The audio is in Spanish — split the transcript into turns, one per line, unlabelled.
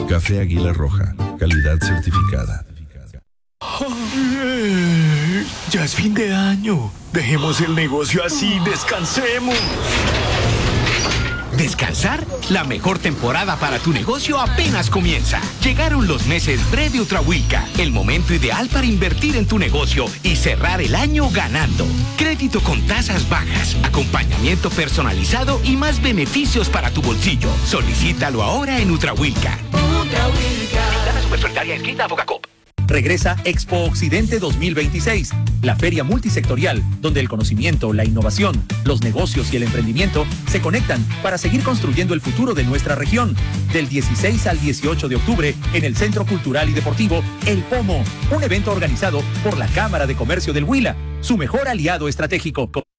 Café Águila Roja, calidad certificada.
Ya es fin de año. Dejemos el negocio así, descansemos.
¿Descansar? La mejor temporada para tu negocio apenas comienza. Llegaron los meses Bre de Utrahuilca, el momento ideal para invertir en tu negocio y cerrar el año ganando. Crédito con tasas bajas, acompañamiento personalizado y más beneficios para tu bolsillo. Solicítalo ahora en Utrahuilca. Ventana Supersolidaria inscrita a Bocacop.
Regresa Expo Occidente 2026, la feria multisectorial donde el conocimiento, la innovación, los negocios y el emprendimiento se conectan para seguir construyendo el futuro de nuestra región. Del 16 al 18 de octubre en el Centro Cultural y Deportivo El Pomo, un evento organizado por la Cámara de Comercio del Huila, su mejor aliado estratégico.